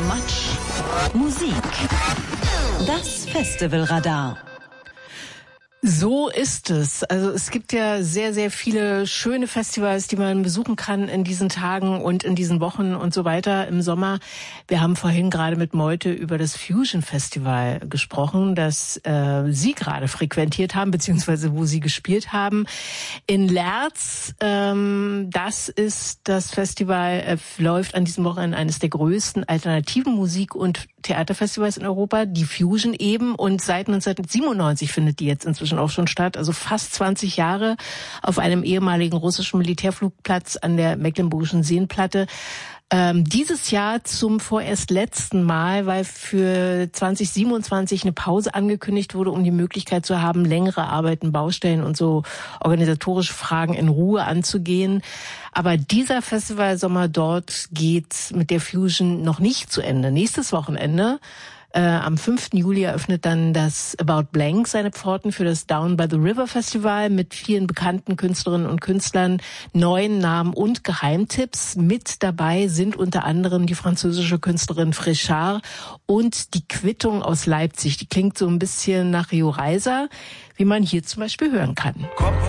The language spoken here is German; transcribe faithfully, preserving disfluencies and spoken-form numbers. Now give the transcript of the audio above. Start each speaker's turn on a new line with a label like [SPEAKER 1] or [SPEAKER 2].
[SPEAKER 1] Matsch. Musik. Das Festivalradar.
[SPEAKER 2] So ist es. Also es gibt ja sehr, sehr viele schöne Festivals, die man besuchen kann in diesen Tagen und in diesen Wochen und so weiter im Sommer. Wir haben vorhin gerade mit Meute über das Fusion Festival gesprochen, das äh, Sie gerade frequentiert haben, beziehungsweise wo Sie gespielt haben. In Lerz, ähm, das ist das Festival, äh, läuft an diesem Wochenende eines der größten alternativen Musik- und Theaterfestivals in Europa, die Fusion eben. Und seit neunzehnhundertsiebenundneunzig findet die jetzt inzwischen auch schon statt, also fast zwanzig Jahre auf einem ehemaligen russischen Militärflugplatz an der Mecklenburgischen Seenplatte. Ähm, dieses Jahr zum vorerst letzten Mal, weil für zwanzig siebenundzwanzig eine Pause angekündigt wurde, um die Möglichkeit zu haben, längere Arbeiten, Baustellen und so organisatorische Fragen in Ruhe anzugehen. Aber dieser Festivalsommer dort geht mit der Fusion noch nicht zu Ende. Nächstes Wochenende, Äh, am fünften Juli eröffnet dann das About Blank seine Pforten für das Down by the River Festival mit vielen bekannten Künstlerinnen und Künstlern, neuen Namen und Geheimtipps. Mit dabei sind unter anderem die französische Künstlerin Fréchard und die Quittung aus Leipzig. Die klingt so ein bisschen nach Rio Reiser, wie man hier zum Beispiel hören kann.